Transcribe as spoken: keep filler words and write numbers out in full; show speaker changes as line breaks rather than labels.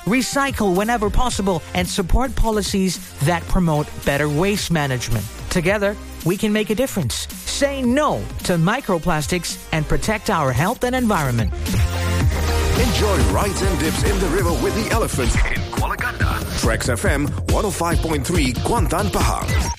recycle whenever possible, and support policies that promote better waste management. Together, we can make a difference. Say no to microplastics and protect our health and environment.
Enjoy rides and dips in the river with the elephant in Kuala Ganda. Trax F M one oh five point three Kuantan, Pahang.